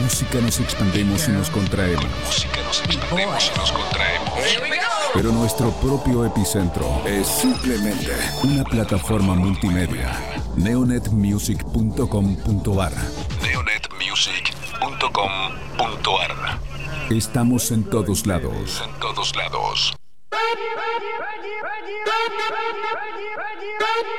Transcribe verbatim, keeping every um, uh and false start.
música nos expandemos y nos contraemos. Música nos expandemos y nos contraemos. Pero nuestro propio epicentro es simplemente una plataforma multimedia. neonet music punto com punto ar. neonet music punto com punto ar. Estamos en todos lados. En todos lados.